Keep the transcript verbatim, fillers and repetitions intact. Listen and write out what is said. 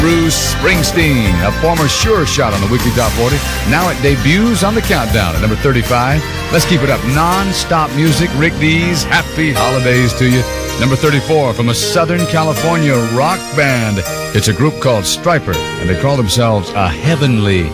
Bruce Springsteen, a former sure shot on the weekly top forty. Now it debuts on the countdown at number thirty-five. Let's keep it up. Non-stop music. Rick Dees, happy holidays to you. Number thirty-four from a Southern California rock band. It's a group called Stryper, and they call themselves a heavenly